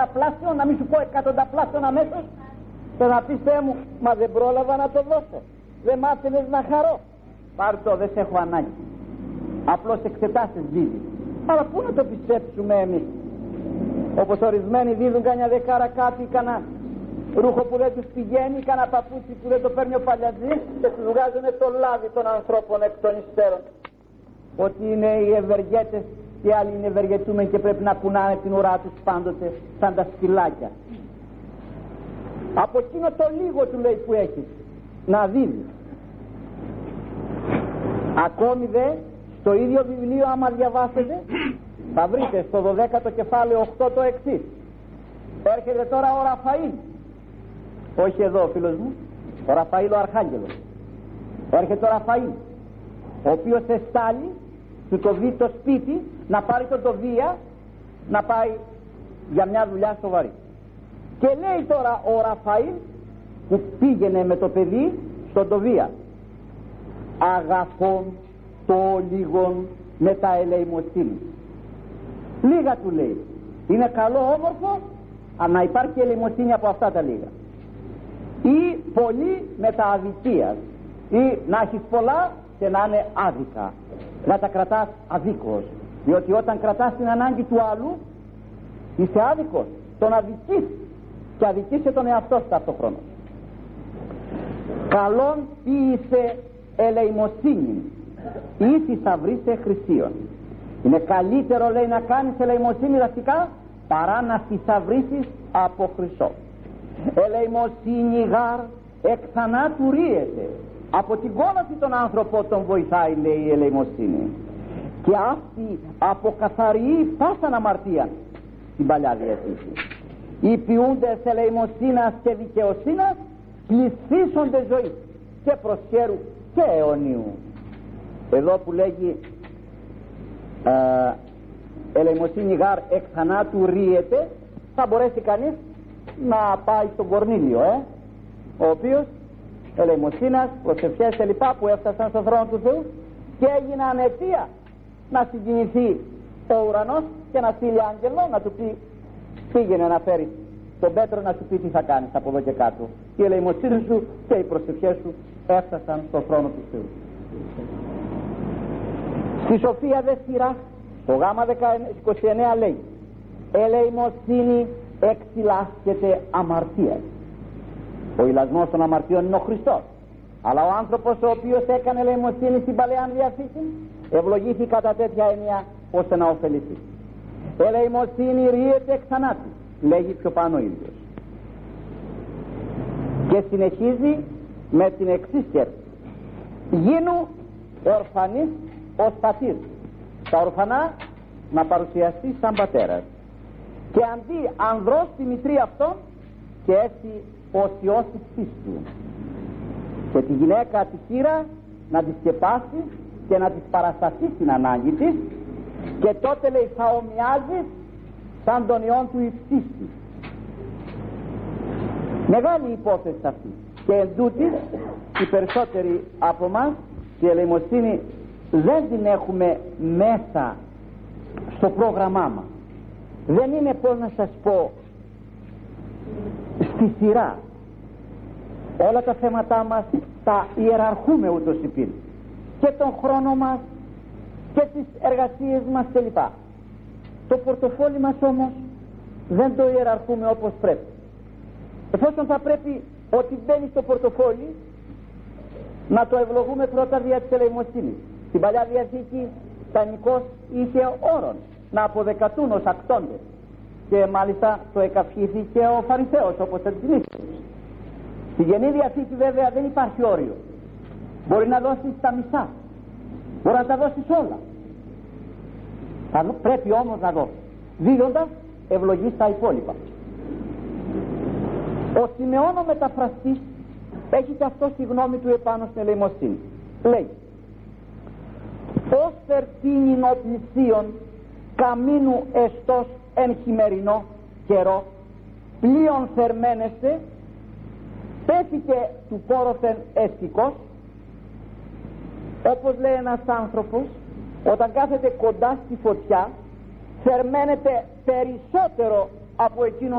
πενταπλάσιο, να μην σου πω εκατονταπλάσιο αμέσως, και να πεις Θεέ μου, μα δεν πρόλαβα να το δώσω, δεν μ' άφηνες να χαρώ. Πάρ' το, δεν σε έχω ανάγκη. Απλώς εξετάσεις δίδει. Αλλά πού να το πιστέψουμε εμείς? Όπως ορισμένοι δίδουν κανένα δεκάρα κάτι, κανένα ρούχο που δεν τους πηγαίνει, κανένα παπούτσι που δεν το παίρνει ο παλιατζής, και τους βγάζουν το λάδι των ανθρώπων εκ των υστέρων. Ότι είναι οι ευεργέτες και άλλοι είναι ευεργετούμενοι και πρέπει να κουνάνε την ουρά τους πάντοτε σαν τα σκυλάκια. Από εκείνο το λίγο του λέει που έχεις να δίδει. Ακόμη δε στο ίδιο βιβλίο, άμα διαβάσετε, θα βρείτε στο 12ο κεφάλαιο 8 το εξής. Έρχεται τώρα ο Ραφαήλ, όχι εδώ ο φίλος μου, ο Ραφαήλ ο Αρχάγγελος. Έρχεται ο Ραφαήλ, ο οποίος εστάλει, του το δει το σπίτι, να πάρει τον Τοβία να πάει για μια δουλειά σοβαρή. Και λέει τώρα ο Ραφαήλ που πήγαινε με το παιδί στον Τοβία, αγαθόν το λίγον με τα ελεημοσύνη. Λίγα του λέει, είναι καλό όμορφο να υπάρχει ελεημοσύνη από αυτά τα λίγα, ή πολύ με τα αδικίας, ή να έχεις πολλά και να είναι άδικα, να τα κρατάς αδίκως, διότι όταν κρατάς την ανάγκη του άλλου είσαι άδικος, τον αδικείς και αδικείσαι τον εαυτό σου ταυτόχρονα. Καλόν ποιήσε ελεημοσύνη ή θησαυρίσε χρυσίων. Είναι καλύτερο, λέει, να κάνεις ελεημοσύνη δαστικά παρά να θησαυρίσεις από χρυσό. Ελεημοσύνη γάρ εκ θανάτου ρίεται. Από την κόλαση τον άνθρωπο τον βοηθάει, λέει, η ελεημοσύνη. Και αυτή αποκαθαριεί πάσαν αμαρτία στην Παλιά Διαθήκη. Οι ποιούντες ελεημοσύνας και δικαιοσύνας πληθύσονται ζωή και προσχέρου και αιωνίου. Εδώ που λέγει ελεημοσύνη γάρ εκ θανάτου ρίεται, θα μπορέσει κανείς να πάει στον Κορνήλιο, ο οποίος ελεημοσύνας, προσευχές και λοιπά που έφτασαν στον θρόνο του Θεού και έγιναν αιτία να συγκινηθεί ο ουρανός και να στείλει άγγελο να του πει πήγαινε να φέρει τον Πέτρο να σου πει τι θα κάνεις από εδώ και κάτω. Η ελεημοσύνη σου και οι προσευχές σου έφτασαν στον θρόνο του Θεού. Στη Σοφία δε σειρά, το γάμα 29 λέει, ελεημοσύνη εξυλάσκεται αμαρτίας. Ο ηλασμός των αμαρτιών είναι ο Χριστός. Αλλά ο άνθρωπος ο οποίος έκανε ελεημοσύνη στην Παλαιά Διαθήκη ευλογήθη κατά τέτοια έννοια ώστε να ωφεληθεί. Ελεημοσύνη ρίεται εξ θανάτου, λέγει πιο πάνω ο ίδιος. Και συνεχίζει με την εξής σκέψη. Γίνου ορφανής ως πατήρ. Τα ορφανά να παρουσιαστεί σαν πατέρας. Και αντί ανδρός τη μητρή αυτών και έτσι οσιός της πίστου. Και τη γυναίκα τη χείρα να τη σκεπάσει και να της παρασταθεί στην ανάγκη της, και τότε, λέει, θα ομοιάζει σαν τον ιόν του υψίστη. Μεγάλη υπόθεση αυτή. Και εν τούτης οι περισσότεροι από εμάς τη ελεημοσύνη δεν την έχουμε μέσα στο πρόγραμμά μας. Δεν είναι, πώς να σας πω, στη σειρά. Όλα τα θέματά μας τα ιεραρχούμε ούτως υπήν, και τον χρόνο μας και τις εργασίες μας κλπ. Το πορτοφόλι μας όμως δεν το ιεραρχούμε όπως πρέπει. Εφόσον θα πρέπει ότι μπαίνει στο πορτοφόλι να το ευλογούμε πρώτα δια της ελεημοσύνης. Στην Παλιά Διαθήκη τανικός είχε όρον να αποδεκατούν ως ακτόντες, και μάλιστα το εκαυχήθηκε ο Φαρισαίος όπως εντυνήθηκε. Στη Καινή Διαθήκη βέβαια δεν υπάρχει όριο. Μπορεί να δώσεις τα μισά, μπορεί να τα δώσεις όλα. Πρέπει όμως να δώσεις. Δίδοντας ευλογείς τα υπόλοιπα. Ο Σιμεών ο μεταφραστής έχει και αυτό τη γνώμη του επάνω στην ελεημοσύνη. Λέει, ως φερτίνην ο πλησίον καμίνου εστός εν χειμερινό καιρό πλοίον θερμένεστε, πέθηκε του πόρωθεν αισθικός. Όπως λέει ένας άνθρωπος, όταν κάθεται κοντά στη φωτιά θερμαίνεται περισσότερο από εκείνο